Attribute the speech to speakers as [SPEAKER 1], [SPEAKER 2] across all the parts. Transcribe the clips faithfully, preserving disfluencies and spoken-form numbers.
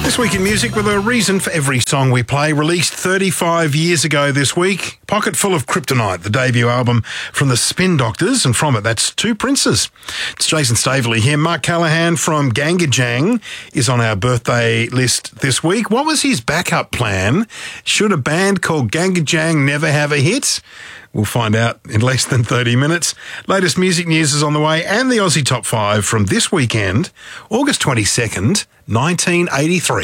[SPEAKER 1] This Week in Music with a reason for every song we play. Released thirty-five years ago this week. Pocket Full of Kryptonite, the debut album from the Spin Doctors, and from it, that's Two Princes. It's Jason Staveley here. Mark Callahan from Gangajang is on our birthday list this week. What was his backup plan? Should a band called Gangajang never have a hit? We'll find out in less than thirty minutes. Latest music news is on the way, and the Aussie Top five from this weekend, August twenty-second, nineteen eighty-three.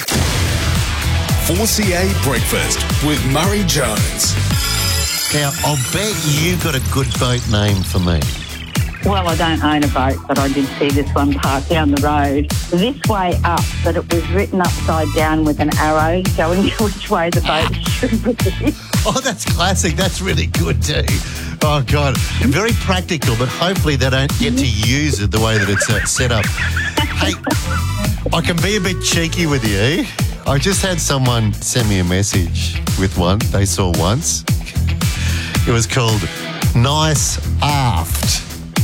[SPEAKER 2] four C A Breakfast with Murray Jones.
[SPEAKER 3] Now, I'll bet you got a good boat name for me.
[SPEAKER 4] Well, I don't own a boat, but I did see this one parked down the road. This way up, but it was written upside down with an arrow showing which way the boat should be.
[SPEAKER 3] Oh, that's classic. That's really good too. Oh, God. Very practical, but hopefully they don't get to use it the way that it's uh, set up. Hey, I can be a bit cheeky with you. I just had someone send me a message with one they saw once. It was called Nice Aft.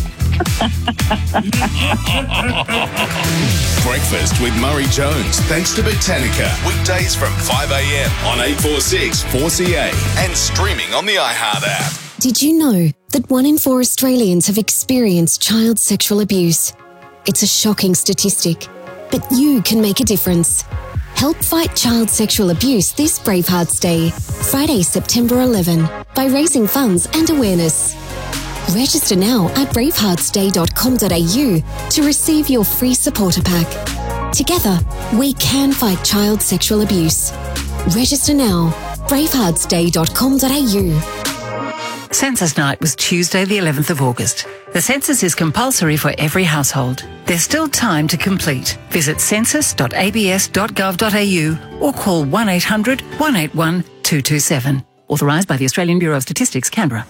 [SPEAKER 2] Breakfast with Murray Jones, thanks to Botanica. Weekdays from five a.m. on eight forty-six four C A and streaming on the iHeart app.
[SPEAKER 5] Did you know that one in four Australians have experienced child sexual abuse? It's a shocking statistic, but you can make a difference. Help fight child sexual abuse this Bravehearts Day, Friday, September eleventh, by raising funds and awareness. Register now at bravehearts day dot com dot a u to receive your free supporter pack. Together, we can fight child sexual abuse. Register now, bravehearts day dot com dot a u.
[SPEAKER 6] Census night was Tuesday the eleventh of August. The census is compulsory for every household. There's still time to complete. Visit census dot a b s dot gov dot a u or call one eight hundred one eight one two two seven. Authorised by the Australian Bureau of Statistics, Canberra.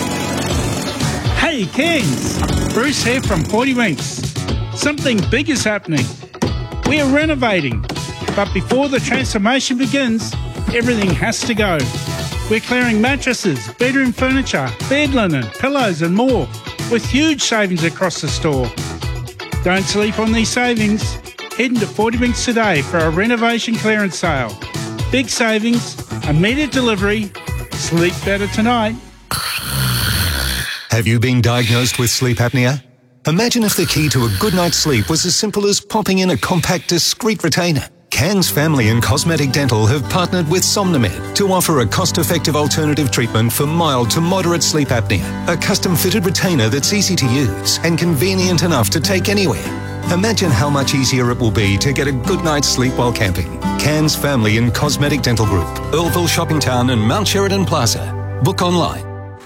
[SPEAKER 7] Hey Kings, Bruce here from Forty Winks. Something big is happening. We are renovating, but before the transformation begins, everything has to go. We're clearing mattresses, bedroom furniture, bed linen, pillows and more, with huge savings across the store. Don't sleep on these savings. Head into Forty Winks today for a renovation clearance sale. Big savings, immediate delivery. Sleep better tonight.
[SPEAKER 8] Have you been diagnosed with sleep apnea? Imagine if the key to a good night's sleep was as simple as popping in a compact, discreet retainer. Cairns Family and Cosmetic Dental have partnered with Somnomed to offer a cost-effective alternative treatment for mild to moderate sleep apnea. A custom-fitted retainer that's easy to use and convenient enough to take anywhere. Imagine how much easier it will be to get a good night's sleep while camping. Cairns Family and Cosmetic Dental Group, Earlville Shopping Town and Mount Sheridan Plaza. Book online.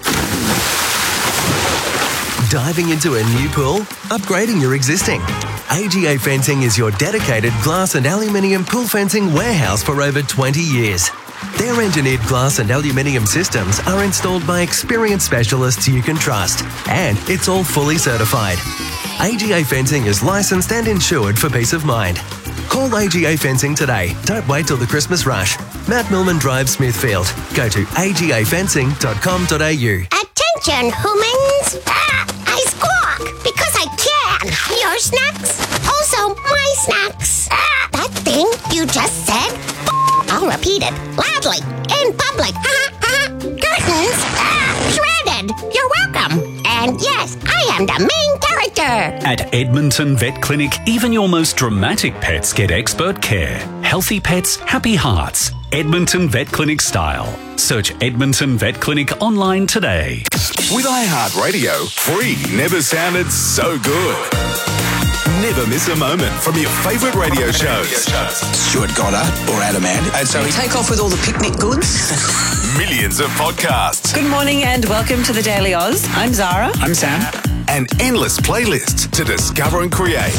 [SPEAKER 9] Diving into a new pool? Upgrading your existing? A G A Fencing is your dedicated glass and aluminium pool fencing warehouse for over twenty years. Their engineered glass and aluminium systems are installed by experienced specialists you can trust, and it's all fully certified. A G A Fencing is licensed and insured for peace of mind. Call A G A Fencing today. Don't wait till the Christmas rush. Mount Milman Drive, Smithfield. Go to a g a fencing dot com dot a u.
[SPEAKER 10] Attention, humans! Ah, I squawk because I can. Your snacks? Also my snacks. Ah, that thing you just said? I'll repeat it loudly in public. Curtains ah, shredded. You're welcome. And yes, I am the main character.
[SPEAKER 11] At Edmonton Vet Clinic, even your most dramatic pets get expert care. Healthy pets, happy hearts. Edmonton Vet Clinic style. Search Edmonton Vet Clinic online today.
[SPEAKER 2] With iHeartRadio, free never sounded so good. Never miss a moment from your favourite radio shows.
[SPEAKER 12] Stuart Goddard or Adam Ant. And so we take off with all the picnic goods.
[SPEAKER 2] Millions of podcasts.
[SPEAKER 13] Good morning and welcome to the Daily Oz. I'm Zara.
[SPEAKER 7] I'm Sam.
[SPEAKER 2] And endless playlists to discover and create.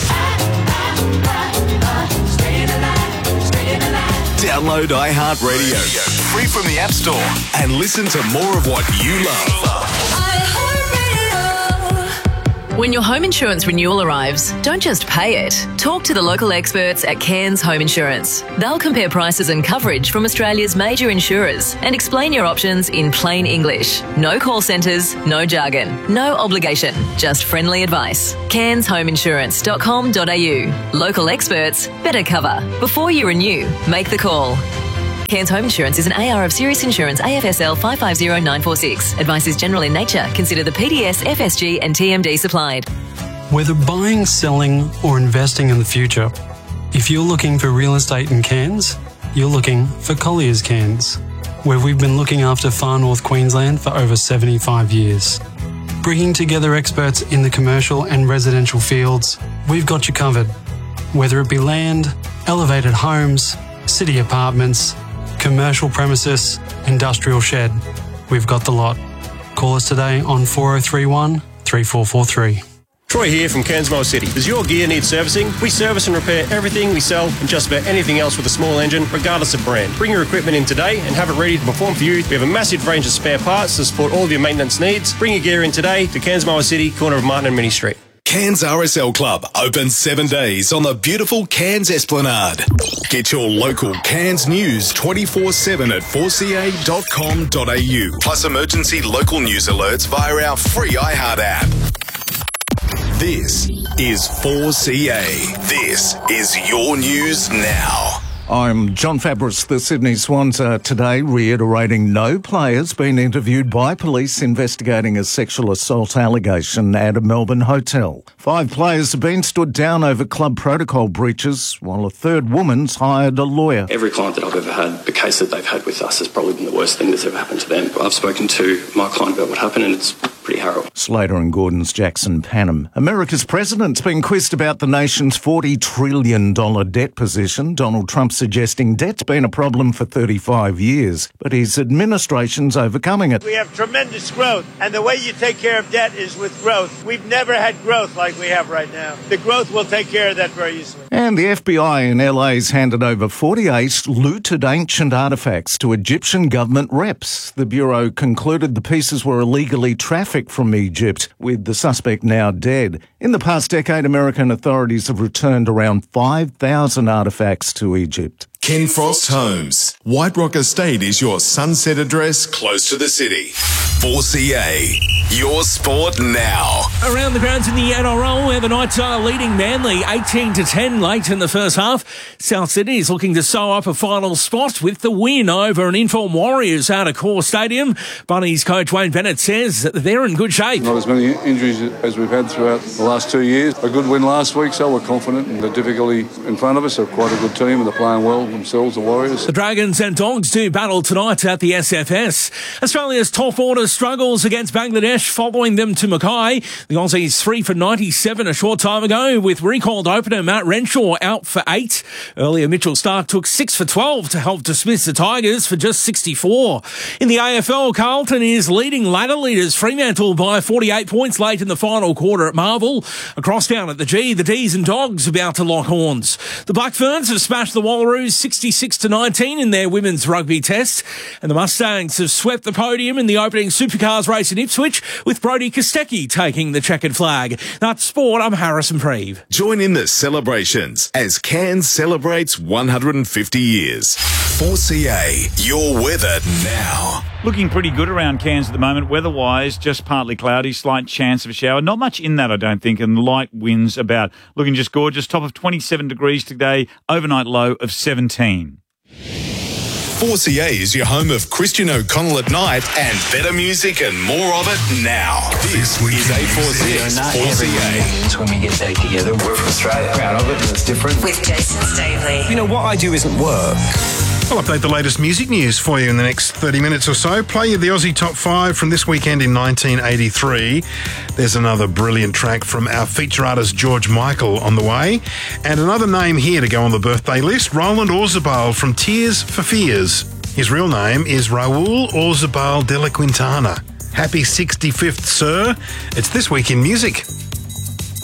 [SPEAKER 2] Download iHeartRadio, free from the App Store, and listen to more of what you love.
[SPEAKER 14] When your home insurance renewal arrives, don't just pay it. Talk to the local experts at Cairns Home Insurance. They'll compare prices and coverage from Australia's major insurers and explain your options in plain English. No call centres, no jargon, no obligation, just friendly advice. cairns home insurance dot com dot a u. Local experts, better cover. Before you renew, make the call. Cairns Home Insurance is an A R of Sirius Insurance A F S L five five zero nine four six. Advice is general in nature. Consider the P D S, F S G and T M D supplied.
[SPEAKER 15] Whether buying, selling or investing in the future, if you're looking for real estate in Cairns, you're looking for Collier's Cairns, where we've been looking after Far North Queensland for over seventy-five years. Bringing together experts in the commercial and residential fields, we've got you covered. Whether it be land, elevated homes, city apartments, commercial premises, industrial shed, we've got the lot. Call us today on four oh three one, three four four three.
[SPEAKER 16] Troy here from Cairns Motor City. Does your gear need servicing? We service and repair everything we sell and just about anything else with a small engine, regardless of brand. Bring your equipment in today and have it ready to perform for you. We have a massive range of spare parts to support all of your maintenance needs. Bring your gear in today to Cairns Motor City, corner of Martin and Minnie Street.
[SPEAKER 2] Cairns R S L Club, open seven days on the beautiful Cairns Esplanade. Get your local Cairns news twenty-four seven at four c a dot com dot a u. Plus emergency local news alerts via our free iHeart app. This is four C A. This is your news now.
[SPEAKER 17] I'm John Fabris. The Sydney Swans are today reiterating no players been interviewed by police investigating a sexual assault allegation at a Melbourne hotel. Five players have been stood down over club protocol breaches, while a third woman's hired a lawyer.
[SPEAKER 18] Every client that I've ever had, the case that they've had with us has probably been the worst thing that's ever happened to them. I've spoken to my client about what happened and it's pretty harrowing.
[SPEAKER 17] Slater and Gordon's Jackson Panham. America's president's been quizzed about the nation's forty trillion dollars debt position. Donald Trump suggesting debt's been a problem for thirty-five years, but his administration's overcoming it.
[SPEAKER 19] We have tremendous growth, and the way you take care of debt is with growth. We've never had growth like we have right now. The growth will take care of that very easily.
[SPEAKER 17] And the F B I in L A's handed over forty-eight looted ancient artefacts to Egyptian government reps. The Bureau concluded the pieces were illegally trafficked from Egypt, with the suspect now dead. In the past decade, American authorities have returned around five thousand artefacts to Egypt.
[SPEAKER 2] Ken Frost Homes. White Rock Estate is your sunset address close to the city. four C A, your sport now.
[SPEAKER 20] Around the grounds in the N R L, where the Knights are leading Manly eighteen to ten late in the first half. South Sydney is looking to sew up a final spot with the win over an informed Warriors out of Core Stadium. Bunnies coach Wayne Bennett says that they're in good shape.
[SPEAKER 21] Not as many injuries as we've had throughout the last two years. A good win last week, so we're confident in the difficulty in front of us. They're quite a good team and they're playing well themselves, the Warriors.
[SPEAKER 20] The Dragons and Dogs do battle tonight at the S F S. Australia's top order struggles against Bangladesh following them to Mackay. The Aussies three for ninety-seven a short time ago, with recalled opener Matt Renshaw out for eight. Earlier, Mitchell Starc took six for twelve to help dismiss the Tigers for just sixty-four. In the A F L, Carlton is leading ladder leaders Fremantle by forty-eight points late in the final quarter at Marvel. Across down at the G, the D's and Dogs about to lock horns. The Black Ferns have smashed the Wallaroos sixty-six to nineteen in their women's rugby test, and the Mustangs have swept the podium in the opening Supercars race in Ipswich, with Brodie Kostecki taking the checkered flag. That's sport. I'm Harrison Preeve.
[SPEAKER 2] Join in the celebrations as Cairns celebrates one hundred fifty years. four C A, your weather now.
[SPEAKER 22] Looking pretty good around Cairns at the moment. Weather-wise, just partly cloudy, slight chance of a shower. Not much in that, I don't think, and light winds about. Looking just gorgeous. Top of twenty-seven degrees today, overnight low of seventeen.
[SPEAKER 2] four C A is your home of Christian O'Connell at night and better music and more of it now. This is eight forty-six four C A.
[SPEAKER 12] When we get back together, we're from Australia. Proud of it, and it's different.
[SPEAKER 13] With Jason Stavely.
[SPEAKER 12] You know, what I do isn't work.
[SPEAKER 1] I'll update the latest music news for you in the next thirty minutes or so. Play you the Aussie Top five from this weekend in nineteen eighty-three. There's another brilliant track from our feature artist George Michael on the way. And another name here to go on the birthday list, Roland Orzabal from Tears for Fears. His real name is Raul Orzabal de la Quintana. Happy sixty-fifth, sir. It's This Week in Music.